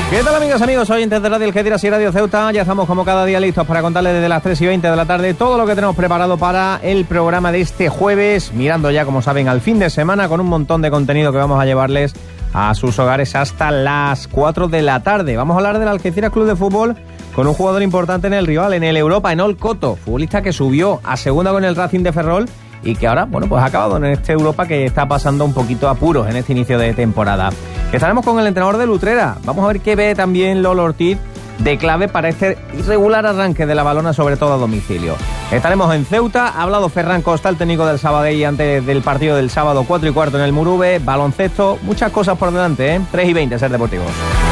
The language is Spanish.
¿Qué tal, amigos, oyentes de Radio Algeciras y Radio Ceuta? Ya estamos como cada día listos para contarles desde las 3:20 de la tarde todo lo que tenemos preparado para el programa de este jueves, mirando ya, como saben, al fin de semana con un montón de contenido que vamos a llevarles a sus hogares hasta las 4 de la tarde. Vamos a hablar del Algeciras Club de Fútbol con un jugador importante en el rival, en el Europa, en Coto, futbolista que subió a segunda con el Racing de Ferrol y que ahora, bueno, pues ha acabado en este Europa que está pasando un poquito apuros en este inicio de temporada. Estaremos con el entrenador de Utrera. Vamos a ver qué ve también Lolo Ortiz de clave para este irregular arranque de la Valona, sobre todo a domicilio. Estaremos en Ceuta. Ha hablado Ferran Costa, el técnico del Sabadell, antes del partido del sábado 4:15 en el Murube. Baloncesto, muchas cosas por delante, 3:20, Ser Deportivos.